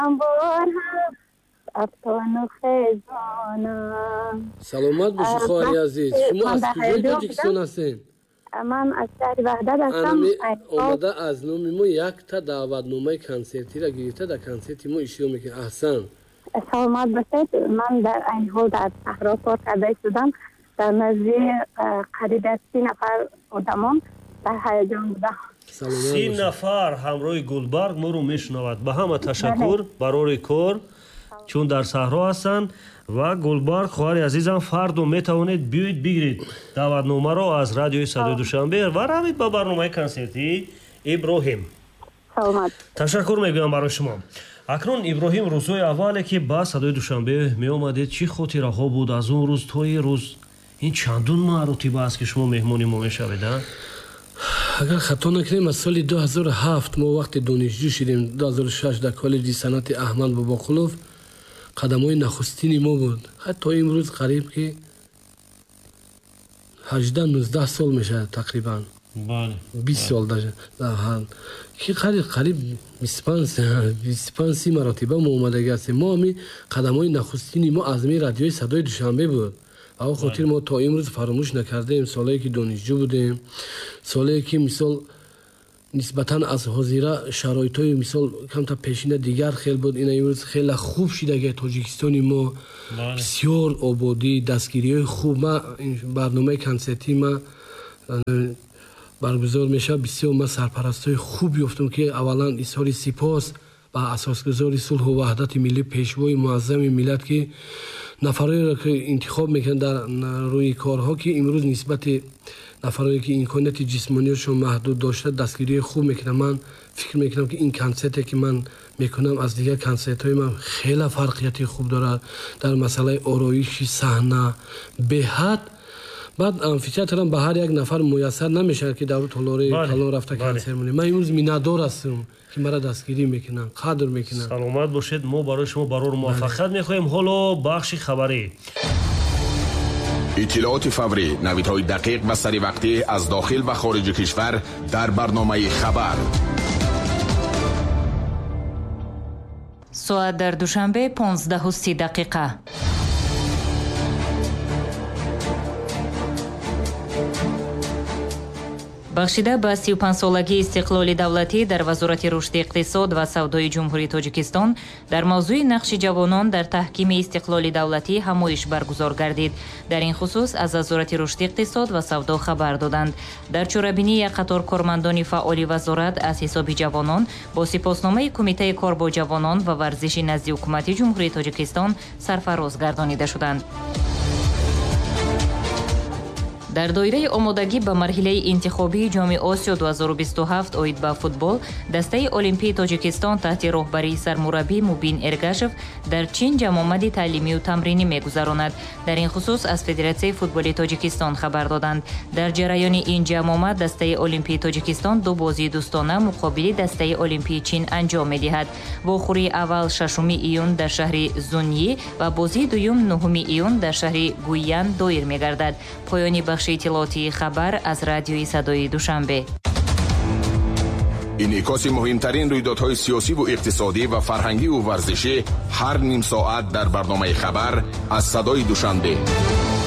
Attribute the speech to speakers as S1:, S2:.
S1: саломат боши хоҳари азиз. шумо аз куҷои тоҷикистон ҳастед?
S2: ман аз шаҳри ваҳдат ҳастам.
S1: омада аз номи мо якта даъватномаи консертиро гирифта дар консерти мо ишро мекунед. аҳсан.
S2: саломат бошед. ман дар айни ҳол дар саҳро кор карда истодам. дар назди қариб 30 нафар одамон дар ҳаяҷон будам.
S3: 30 нафар ҳамроҳи Гулбарг моро мешунавад. ба ҳама ташаккур барори кор, чун дар саҳро ҳастанд. ва Гулбарг хоҳари азизам, фардо метавонед биёед бигиред даъватномаро аз радиои Садои Душанбе ва равед ба барномаи консерти Иброҳим.
S2: саломат.
S3: ташаккур мегӯям барои шумо. акнун Иброҳим, рӯзҳои аввале ки ба Садои Душанбе меомадед, чӣ хотираҳо буд аз он рӯз то ин рӯз? ин чандум маротиба аст ки шумо меҳмони мо мешавед?
S1: агар хато накунем аз соли 2007 мо вақте донишҷӯ шудем, 2006 дар коллеҷи санъати Аҳмад Бобоқулов қадамҳои нахустини мо буд. ҳатто имрӯз қариб ки 18-19 сол мешавад, тақрибан 20 сол ки қариб 25 маротиба мо омадаги ҳастем. мо ҳамин қадамҳои нахустини мо аз ми радиои Садои Душанбе буд. ва хотир мо то имрӯз фаромӯш накардаем. солае ки донишҷӯ будем, солае ки мисол нисбатан аз ҳозира шароитҳои мисол камта пешина дигар хел буд. ина имрӯз хеле хуб шидаги тоҷикистони мо бисёр ободӣ, дастгириҳои хуб. ма барномаи консерти ма баргузор мешавад, бисёр ма сарпарастҳои хуб ёфтам ки аввалан изҳори сипос ба асосгузори сулҳу ваҳдати миллӣ, пешвои муаззами миллат ки нафареро ки интихоб мекунад дар рӯи корҳо ки имрӯз нисбати нафаре ки имконияти ҷисмонияшон маҳдуд дошта дастгирии хуб мекунам. ман фикр мекунам ки ин консерте ки ман мекунам аз дигар консертҳои ман хеле фарқияти хуб дорад дар масъалаи ороиши саҳна беҳад. баъд амфитеатрам ба ҳар як нафар муяссар намешавад ки дар толораи калон рафта консерт монем. ман имрӯз миннатдор ҳастам ки мара дастгирӣ мекунам, қадр мекунам.
S3: саломат бошед. мо барои шумо барор муваффақият мехоҳем. ҳоло бахши хабарӣ.
S4: иттилооти фаврӣ, навидҳои дақиқ ва саривақтӣ аз дохил ва хориҷи кишвар дар барномаи хабар.
S5: соат дар Душанбе 15:30. бахшида ба 35-солагии истиқлоли давлатӣ дар вазорати рушди иқтисод ва савдои ҷумҳурии Тоҷикистон дар мавзӯи нақши ҷавонон дар таҳкими истиқлоли давлатӣ ҳамоиш баргузор гардид. дар ин хусус аз вазорати рушди иқтисод ва савдо хабар доданд. дар чорабинии як қатор кормандони фаъоли вазорат аз ҳисоби ҷавонон бо сипосномаи Кумитаи кор бо ҷавонон ва варзиши назди ҳукумати ҷумҳурии Тоҷикистон сарфароз гардонида шуданд. дар доираи омодагӣ ба марҳилаи интихобии ҷоми Осиё 2027 оид ба футбол, дастаи Олимпии Тоҷикистон таҳти роҳбарии сармураббӣ Мубин Эргашев дар Чин ҷамъомади таълимию тамринӣ мегузаронад. дар ин хусус аз Федератсияи футболи Тоҷикистон хабар доданд. дар ҷараёни ин ҷамъомад дастаи Олимпии Тоҷикистон ду бозии дӯстона муқобили дастаи Олимпии Чин анҷом медиҳад. вохӯрии аввал 6 июн дар шаҳри Зунъи ва бозии дуюм 9 июн дар шаҳри Гуйян доир мегардад. поёни иттилооти хабар аз радиои Садои Душанбе.
S4: инъикоси муҳимтарин рӯйдодҳои сиёсиву иқтисодӣ ва фарҳангиву варзишӣ ҳар ним соат дар барномаи хабар аз Садои Душанбе.